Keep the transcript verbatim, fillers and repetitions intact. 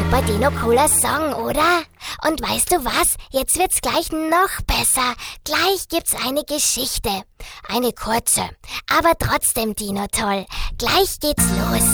super Dino cooler Song, oder? Und weißt du was? Jetzt wird's gleich noch besser. Gleich gibt's eine Geschichte. Eine kurze, aber trotzdem Dino toll. Gleich geht's los.